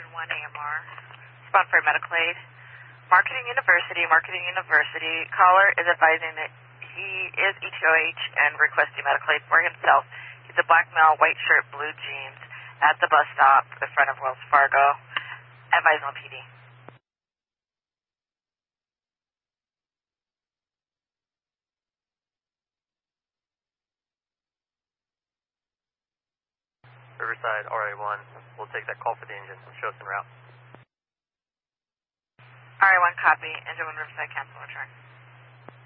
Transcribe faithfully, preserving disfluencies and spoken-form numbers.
one A M R. Spawn for medical aid. Marketing University, Marketing University. Caller is advising that he is E T O H and requesting medical aid for himself. He's a black male, white shirt, blue jeans at the bus stop in front of Wells Fargo. Advise on P D. Riverside, R A one. We'll take that call for the engine. Show us en route. R A one, copy. Engine one, Riverside, cancel, return.